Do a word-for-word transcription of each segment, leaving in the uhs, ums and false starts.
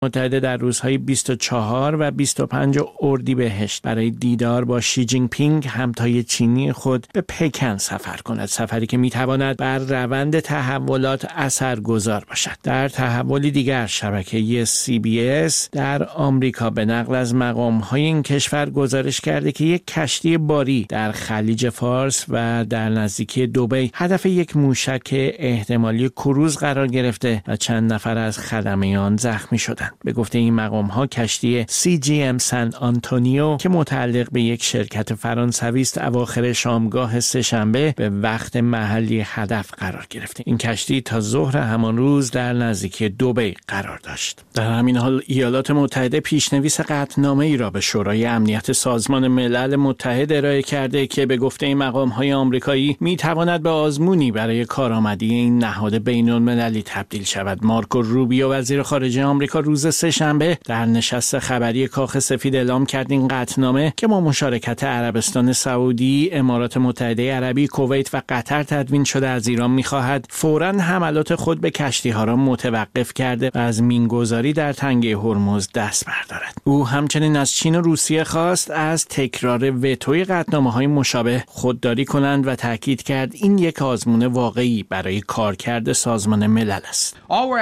متحده در روزهای بیست و چهار و بیست و پنج اردیبهشت برای دیدار با شی جین پینگ همتای چینی خود به پکن سفر کند، سفری که میتواند بر روند تحولات اثرگذار باشد. در تحولی دیگر شبکه سی بی اس در آمریکا به نقل از مقام‌های این کشور گزارش کرده که یک کشتی باری در خلیج فارس و در نزدیکی دبی هدف یک موشک احتمالی کروز قرار گرفته و چند نفر از خدمه آن زخمی شدند. به گفته این مقام‌ها کشتی سی جی ام سن آنتونیو که متعلق به یک شرکت فرانسوی است اواخر شامگاه سه‌شنبه به وقت محلی هدف قرار گرفته. این کشتی تا ظهر همان روز در نزدیکی دبی قرار داشت. در همین حال ایالات متحده پیشنویس قطعنامه‌ای را به شورای امنیت سازمان ملل متحد ارائه کرده که به گفته این مقام‌های آمریکایی می‌تواند به آزمونی برای کارآمدی این نهاد بین‌المللی تبدیل شود. مارکو روبیو وزیر خارجه آمریکا روز سه‌شنبه در نشست خبری کاخ سفید اعلام کرد این قطعنامه که با مشارکت عربستان سعودی، امارات متحده عربی، کویت و قطر تدوین شده از ایران می‌خواهد فوراً حملات خود به کشتی‌ها را متوقف کرده و از مینگذاری در تنگه هرمز دست بردارد. او همچنین از چین و روسیه خواست از تکرار وتوی قطعنامه‌های مشابه خودداری کنند و تاکید کرد این یک آزمون واقعی برای کارکرد سازمان ملل است.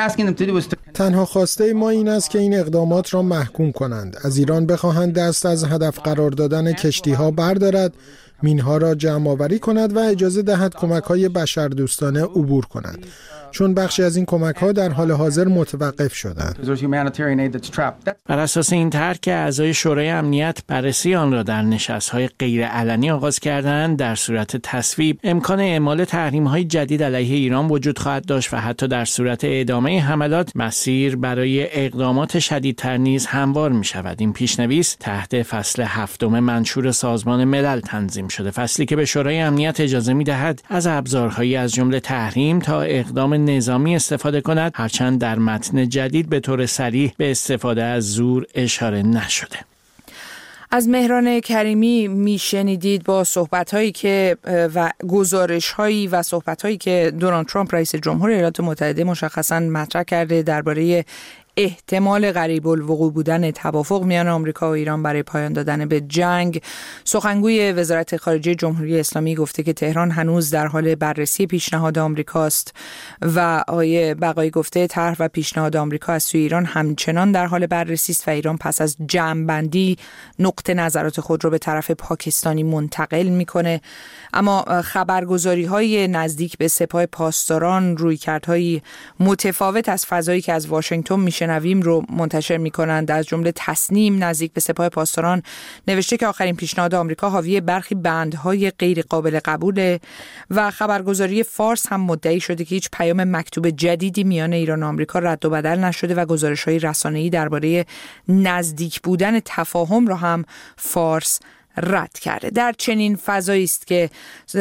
تنها خواسته ما این است که این اقدامات را محکوم کنند. از ایران بخواهند دست از هدف قرار دادن کشتی‌ها بردارد، مینها را جمع آوری کند و اجازه دهد کمک‌های بشردوستانه عبور کنند، چون بخشی از این کمک‌ها در حال حاضر متوقف شدند. بر اساس این طرح که اعضای شورای امنیت بررسی آن را در نشست‌های غیرعلنی آغاز کردند، در صورت تصویب امکان اعمال تحریم‌های جدید علیه ایران وجود خواهد داشت و حتی در صورت ادامه حملات مسیر برای اقدامات شدیدتر نیز هموار می‌شود. این پیشنویس تحت فصل هفتم منشور سازمان ملل تنظیم شده، فصلی که به شورای امنیت اجازه می‌دهد از ابزارهایی از جمله تحریم تا اقدام نظامی استفاده کند، هرچند در متن جدید به طور صریح به استفاده از زور اشاره نشده. از مهران کریمی میشنیدید با صحبت‌هایی که و گزارش‌هایی و صحبت‌هایی که دونالد ترامپ رئیس جمهور ایالات متحده مشخصاً مطرح کرده درباره احتمال قریب الوقوع بودن توافق میان آمریکا و ایران برای پایان دادن به جنگ. سخنگوی وزارت خارجه جمهوری اسلامی گفته که تهران هنوز در حال بررسی پیشنهاد آمریکاست و آقای بقایی گفته طرح و پیشنهاد آمریکا از سوی ایران همچنان در حال بررسی است و ایران پس از جمع‌بندی نقطه نظرات خود را به طرف پاکستانی منتقل میکنه. اما خبرگزاری‌های نزدیک به سپاه پاسداران رویکردهای متفاوت از فضایی که از واشنگتن میشنویم رو منتشر میکنند. از جمله تصنیم نزدیک به سپاه پاسداران نوشته که آخرین پیشنهاد آمریکا حاوی برخی بندهای غیر قابل قبوله و خبرگزاری فارس هم مدعی شده که هیچ پیام مکتوب جدیدی میان ایران و آمریکا رد و بدل نشده و گزارش‌های رسانه‌ای درباره نزدیک بودن تفاهم را هم فارس رد کرده. در چنین فضایی است که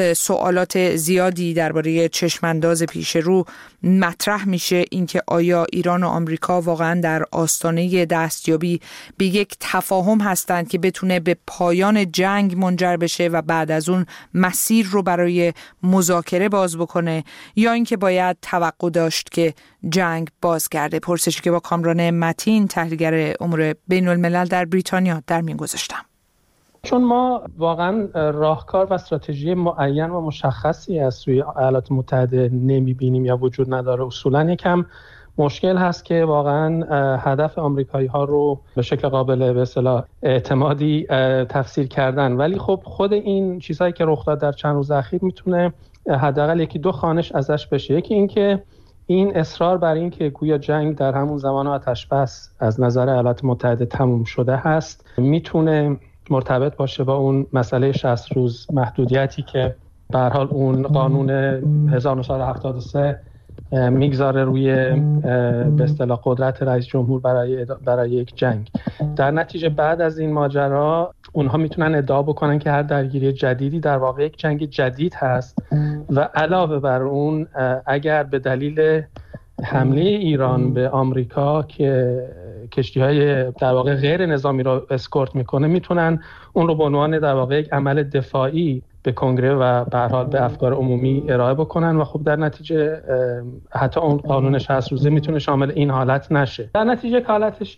سوالات زیادی درباره چشمانداز پیش رو مطرح میشه، اینکه آیا ایران و آمریکا واقعا در آستانه دستیابی به یک تفاهم هستند که بتونه به پایان جنگ منجر بشه و بعد از اون مسیر رو برای مذاکره باز بکنه، یا اینکه باید توقع داشت که جنگ بازگرده. پرسشی که با کامران متین تحلیلگر امور بین الملل در بریتانیا در میان گذاشتم. چون ما واقعا راهکار و استراتژی معین و مشخصی از سوی ایالات متحده نمیبینیم یا وجود نداره. اصولا یکم مشکل هست که واقعا هدف آمریکایی ها رو به شکل قابل به اصطلاح اعتمادی تفسیر کردن، ولی خب خود این چیزهایی که رخ داد در چند روز اخیر میتونه حداقل یکی دو خانش ازش بشه. یکی این که این اصرار بر این که گویا جنگ در همون زمان آتش بس از نظر ایالات متحده تموم شده هست میتونه مرتبط باشه با اون مسئله شصت روز محدودیتی که به هر حال اون قانون هزار و نهصد و هفتاد و سه میگذاره روی به اصطلاح قدرت رئیس جمهور برای برای یک جنگ. در نتیجه بعد از این ماجرا اونها میتونن ادعا بکنن که هر درگیری جدیدی در واقع یک جنگ جدید هست و علاوه بر اون اگر به دلیل حمله ایران به آمریکا که کشتی‌های در واقع غیر نظامی رو اسکورت میکنه میتونن اون رو به عنوان در واقع یک عمل دفاعی به کنگره و به هر حال به افکار عمومی ارائه بکنن و خب در نتیجه حتی اون قانون شصت روزه میتونه شامل این حالت نشه. در نتیجه که حالت